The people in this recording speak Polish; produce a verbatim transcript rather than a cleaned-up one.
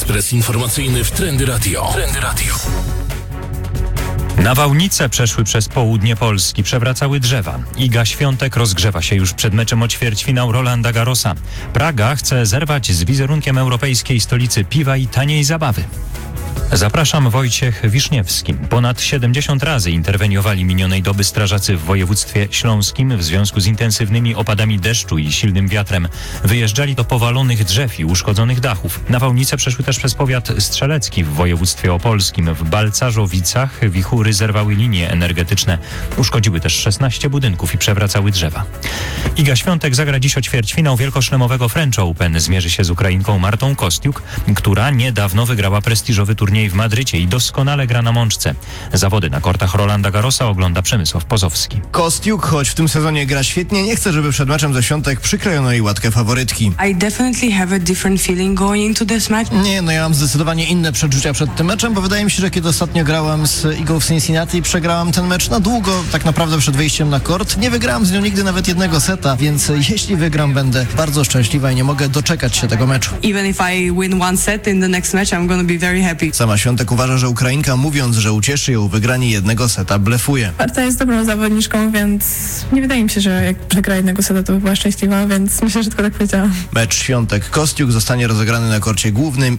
Ekspres informacyjny w Trendy Radio. Trendy Radio. Nawałnice przeszły przez południe Polski, przewracały drzewa. Iga Świątek rozgrzewa się już przed meczem o ćwierćfinał Rolanda Garrosa. Praga chce zerwać z wizerunkiem europejskiej stolicy piwa i taniej zabawy. Zapraszam, Wojciech Wiszniewski. Ponad siedemdziesiąt razy interweniowali minionej doby strażacy w województwie śląskim w związku z intensywnymi opadami deszczu i silnym wiatrem. Wyjeżdżali do powalonych drzew i uszkodzonych dachów. Nawałnice przeszły też przez powiat strzelecki w województwie opolskim. W Balcarzowicach wichury zerwały linie energetyczne. Uszkodziły też szesnaście budynków i przewracały drzewa. Iga Świątek zagra dziś o ćwierćfinał wielkoszlemowego French Open. Zmierzy się z Ukrainką Martą Kostiuk, która niedawno wygrała prestiżowy turniej w Madrycie i doskonale gra na mączce. Zawody na kortach Rolanda Garrosa ogląda Przemysław Pozowski. Kostiuk, choć w tym sezonie gra świetnie, nie chce, żeby przed meczem ze Świątek przyklejono jej łatkę faworytki. I definitely have a different feeling going into this match. Nie, no ja mam zdecydowanie inne przeczucia przed tym meczem, bo wydaje mi się, że kiedy ostatnio grałam z Igą w Cincinnati i przegrałam ten mecz na długo, tak naprawdę przed wyjściem na kort, nie wygrałam z nią nigdy nawet jednego seta, więc jeśli wygram, będę bardzo szczęśliwa i nie mogę doczekać się tego meczu. Even if I win one set in the next match, I'm gonna be very happy. Sama Świątek uważa, że Ukrainka, mówiąc, że ucieszy ją wygranie jednego seta, blefuje. Marta jest dobrą zawodniczką, więc nie wydaje mi się, że jak przegra jednego seta, to by była szczęśliwa, więc myślę, że tylko tak powiedziałam. Mecz Świątek-Kostiuk zostanie rozegrany na korcie głównym